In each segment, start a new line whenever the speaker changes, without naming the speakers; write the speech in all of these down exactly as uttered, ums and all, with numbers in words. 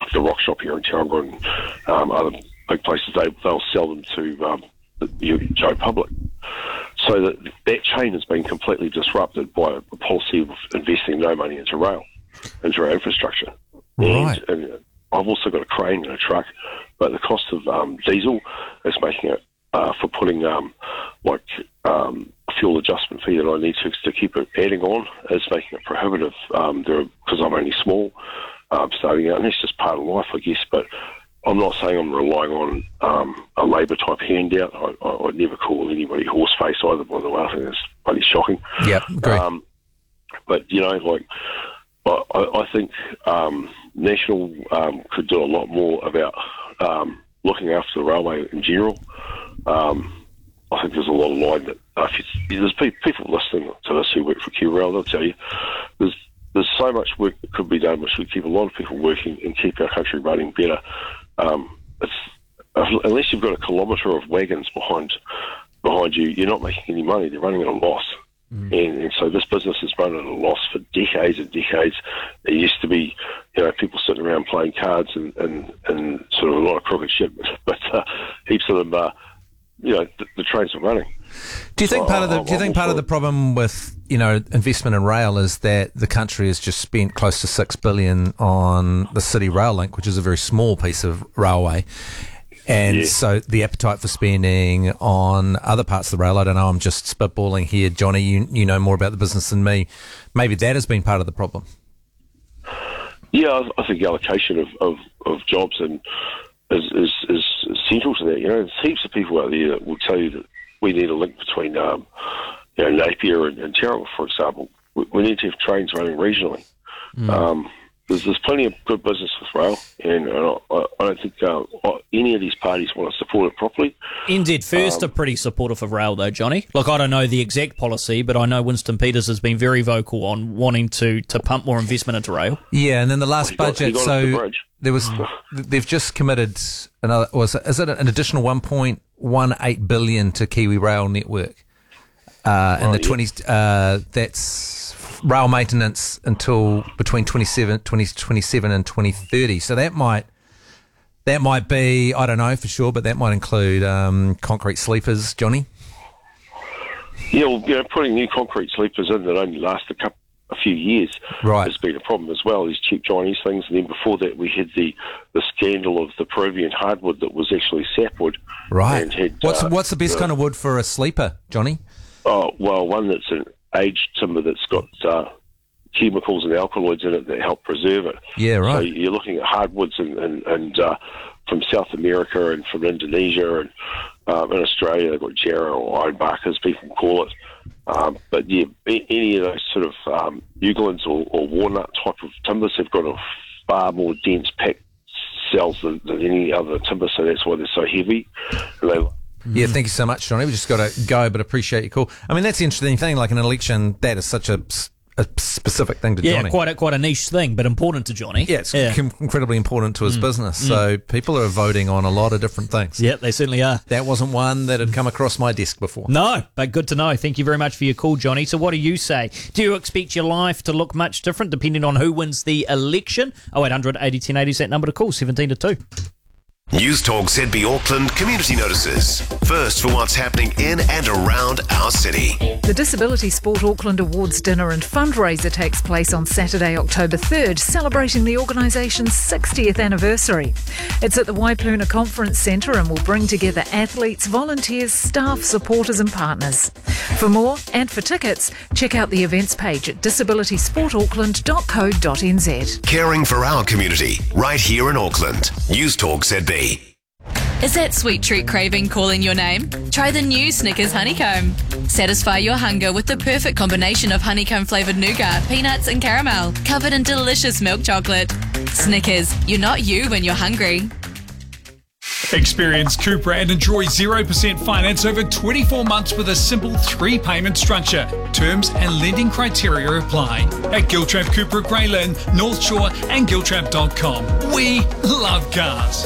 like the Rock Shop here in Taronga and um, other big places, they, they'll sell them to um, the, the Joe Public. So that that chain has been completely disrupted by a policy of investing no money into rail, into our infrastructure.
Right.
And, and I've also got a crane and a truck, but the cost of um, diesel is making it uh, for putting um, like um, a fuel adjustment fee that I need to to keep it adding on is making it prohibitive. Um, because I'm only small, um, starting out, and it's just part of life, I guess. But I'm not saying I'm relying on um, a Labor type handout. I, I, I'd never call anybody horseface either. By the way, I think it's bloody shocking.
Yeah, great.
Um, but you know, like. I, I think um, National um, could do a lot more about um, looking after the railway in general. Um, I think there's a lot of line that uh, if there's people listening to this who work for Q-Rail, they'll tell you there's there's so much work that could be done which would keep a lot of people working and keep our country running better. Um, it's unless you've got a kilometre of wagons behind behind you, you're not making any money. They're running at a loss. Mm. And, and so this business has run at a loss for decades and decades. It used to be, you know, people sitting around playing cards and, and, and sort of a lot of crooked shit, but uh, heaps of them, uh, you know, the, the trains are running.
Do you think
so
part of the
I,
Do you think part of the problem with, you know, investment in rail is that the country has just spent close to six billion on the City Rail Link, which is a very small piece of railway. And yeah. so the appetite for spending on other parts of the rail, I don't know, I'm just spitballing here. Johnny, you you know more about the business than me. Maybe that has been part of the problem.
Yeah, I, I think the allocation of, of, of jobs and is, is, is essential to that. You know, there's heaps of people out there that will tell you that we need a link between um, you know, Napier and, and Taronga, for example. We, we need to have trains running regionally. Mm. Um There's, there's plenty of good business with rail, and, and I, I don't think uh, any of these parties want to support it properly.
N Z First um, are pretty supportive of rail, though, Johnny. Look, I don't know the exact policy, but I know Winston Peters has been very vocal on wanting to, to pump more investment into rail.
Yeah, and then the last
well,
budget,
got,
so
the
there was they've just committed another. Was is it an additional one point one eight billion to Kiwi Rail Network? Uh, and oh, the yeah. twenty uh, that's. Rail maintenance until between twenty-seven, twenty twenty-seven and twenty thirty. So that might that might be, I don't know for sure, but that might include um, concrete sleepers, Johnny.
Yeah, well, you know, putting new concrete sleepers in that only last a couple, a few years
right.
has been a problem as well. These cheap Chinese things, and then before that we had the, the scandal of the Peruvian hardwood that was actually sapwood.
Right.
And had,
what's
uh,
what's the best
the,
kind of wood for a sleeper, Johnny?
Oh well, one that's an aged timber that's got uh, chemicals and alkaloids in it that help preserve it.
Yeah, right.
So you're looking at hardwoods and, and, and uh, from South America and from Indonesia and um, in Australia they've got Jarrah or Ironbark as people call it. Um, but yeah, any of those sort of um, eucalypts or, or walnut type of timbers have got a far more dense packed cells than, than any other timber, so that's why they're so heavy. And they,
Yeah, thank you so much, Johnny. We just got to go, but appreciate your call. I mean, that's the interesting thing. Like an election, that is such a, a specific thing to
yeah,
Johnny.
Yeah, quite a, quite a niche thing, but important to Johnny.
Yeah, it's
yeah.
com- incredibly important to his mm. business. Mm. So people are voting on a lot of different things.
Yeah, they certainly are.
That wasn't one that had come across my desk before.
No, but good to know. Thank you very much for your call, Johnny. So what do you say? Do you expect your life to look much different depending on who wins the election? oh eight hundred eighty ten eighty is that number to call, seventeen to two.
News Talk Z B Auckland community notices. First for what's happening in and around our city.
The Disability Sport Auckland Awards dinner and fundraiser takes place on Saturday, October third, celebrating the organisation's sixtieth anniversary. It's at the Waipuna Conference Centre and will bring together athletes, volunteers, staff, supporters and partners. For more and for tickets, check out the events page at disability sport auckland dot co dot n z.
Caring for our community, right here in Auckland. News Talk Z B.
Is that sweet treat craving calling your name? Try the new Snickers Honeycomb. Satisfy your hunger with the perfect combination of honeycomb-flavoured nougat, peanuts and caramel, covered in delicious milk chocolate. Snickers, you're not you when you're hungry.
Experience Cupra and enjoy zero percent finance over twenty-four months with a simple three-payment structure. Terms and lending criteria apply. At Giltrap Cupra Greyland, North Shore and giltrap dot com. We love cars.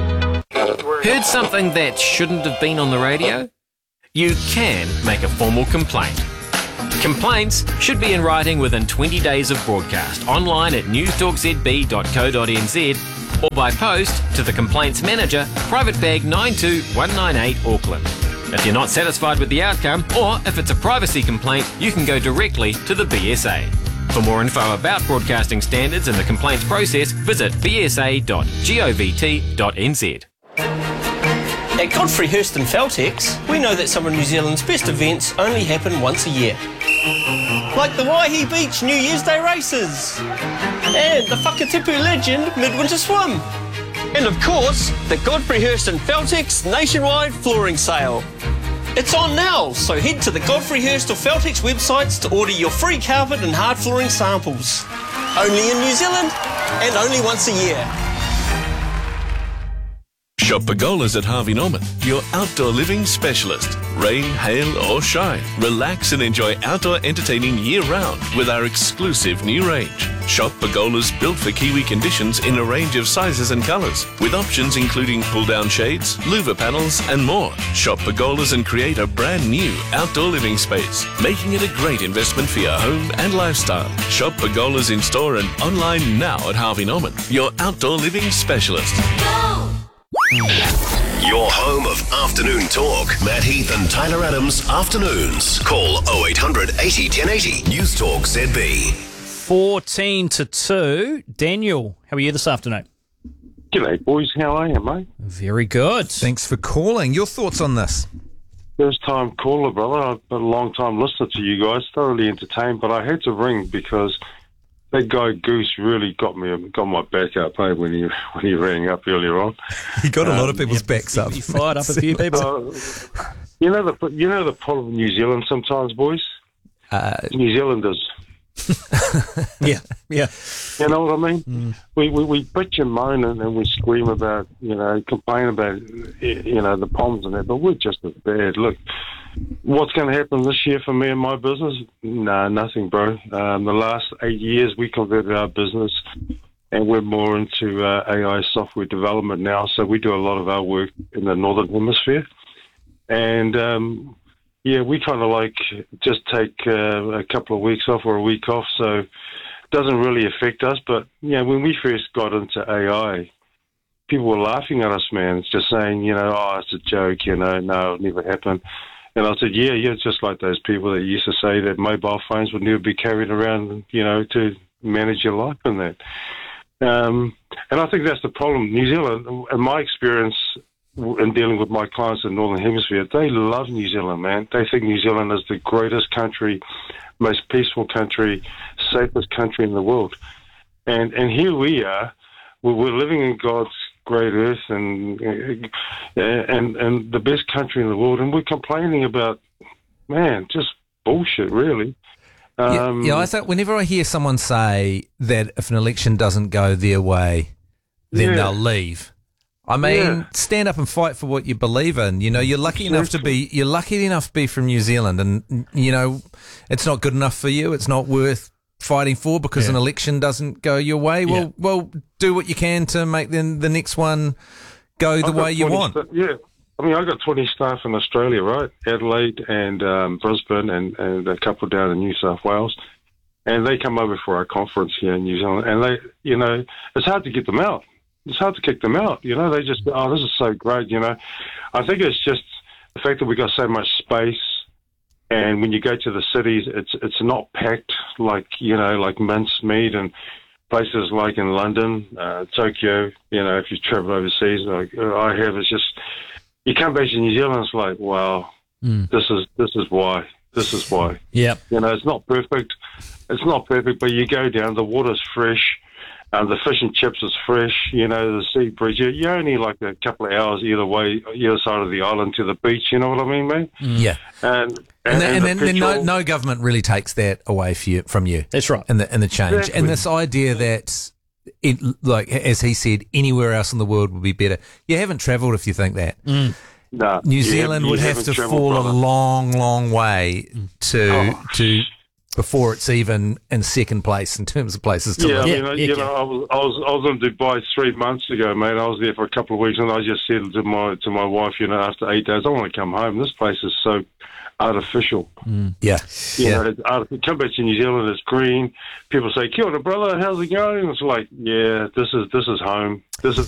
Heard something that shouldn't have been on the radio? You can make a formal complaint. Complaints should be in writing within twenty days of broadcast, online at news talk z b dot co dot n z or by post to the Complaints Manager, Private Bag nine two one nine eight, Auckland. If you're not satisfied with the outcome, or if it's a privacy complaint, you can go directly to the B S A. For more info about broadcasting standards and the complaints process, visit b s a dot govt dot n z.
At Godfrey Hirst and Feltex, we know that some of New Zealand's best events only happen once a year. Like the Waihi Beach New Year's Day races, and the Whakatipu Legend Midwinter Swim, and of course, the Godfrey Hirst and Feltex nationwide flooring sale. It's on now, so head to the Godfrey Hirst or Feltex websites to order your free carpet and hard flooring samples. Only in New Zealand, and only once a year.
Shop Pergolas at Harvey Norman, your outdoor living specialist. Rain, hail or shine, relax and enjoy outdoor entertaining year-round with our exclusive new range. Shop Pergolas built for Kiwi conditions in a range of sizes and colours, with options including pull-down shades, louver panels and more. Shop Pergolas and create a brand new outdoor living space, making it a great investment for your home and lifestyle. Shop Pergolas in store and online now at Harvey Norman, your outdoor living specialist.
Your home of afternoon talk. Matt Heath and Tyler Adams, afternoons. Call oh eight hundred eighty ten eighty. News Talk Z B.
fourteen to two. Daniel, how are you this afternoon?
G'day, boys. How are you, mate?
Very good.
Thanks for calling. Your thoughts on this?
First time caller, brother. I've been a long time listener to you guys. Thoroughly entertained, but I had to ring because that guy Goose really got me, got my back up, hey, when he when he rang up earlier on.
He got a lot
um,
of people's backs up.
He fired up a few people.
Uh, you know the you know the problem in New Zealand sometimes, boys.
Uh,
New Zealanders.
yeah, yeah.
You know what I mean?
Mm.
We, we we bitch and moan and, and we scream about, you know, complain about, you know, the problems and that, but we're just as bad. Look, what's going to happen this year for me and my business? No, nothing, bro. Um, the last eight years we converted our business and we're more into uh, A I software development now, so we do a lot of our work in the Northern Hemisphere. And, um, yeah, we kind of like just take uh, a couple of weeks off or a week off, so it doesn't really affect us. But, you know, when we first got into A I, people were laughing at us, man. It's just saying, you know, oh, it's a joke, you know, no, it'll never happen. And I said, yeah, yeah, it's just like those people that used to say that mobile phones would never be carried around, you know, to manage your life and that. Um, and I think that's the problem. New Zealand, in my experience, in dealing with my clients in the Northern Hemisphere, they love New Zealand, man. They think New Zealand is the greatest country, most peaceful country, safest country in the world. And and here we are, we're, we're living in God's great earth and, and and the best country in the world, and we're complaining about, man, just bullshit, really. Um,
yeah, yeah, I think whenever I hear someone say that if an election doesn't go their way, then
yeah.
they'll leave. I mean,
Yeah.
stand up and fight for what you believe in. You know, you're lucky enough to be you're lucky enough to be from New Zealand, and you know, it's not good enough for you. It's not worth fighting for because
Yeah.
an election doesn't go your way. Well,
Yeah.
well, do what you can to make the the next one go the
I've got
way you
twenty
want.
sta- yeah. I mean, I've got twenty staff in Australia, right? Adelaide and um, Brisbane and, and a couple down in New South Wales. And they come over for our conference here in New Zealand. And they, you know, it's hard to get them out. It's hard to kick them out. You know, they just, oh, this is so great, you know. I think it's just the fact that we got so much space. And when you go to the cities, it's it's not packed like, you know, like mincemeat and places like in London, uh, Tokyo, you know, if you travel overseas, like I have, it's just, you come back to New Zealand, it's like, wow,
Mm.
this is this is why. This is why.
Yeah.
You know, it's not perfect. It's not perfect, but you go down, the water's fresh, um, the fish and chips is fresh, you know, the sea breeze. You're, you're only like a couple of hours either way, either side of the island to the beach, you know what I mean, mate?
Yeah.
And,
And,
and,
then, and,
the
then, then no,
petrol-
no government really takes that away for you, from you.
That's right.
In the in the change,
Exactly.
and this idea that, it, like as he said, anywhere else in the world would be better. You haven't travelled if you think that.
Mm.
No,
New
you
Zealand
you
would have
haven't
to
travelled,
fall
brother.
a long, long way to
Oh.
to before it's even in second place in terms of places to
Yeah,
live.
I
Yeah,
mean,
yeah,
you
yeah.
know, I was, I was I was in Dubai three months ago, mate. I was there for a couple of weeks, and I just said to my to my wife, you know, after eight days, I want to come home. This place is so artificial.
Yeah,
You
yeah.
know, it's artificial. Come back to New Zealand, it's green. People say, "Kia ora, brother, how's it going?" It's like, yeah, this is this is home. This is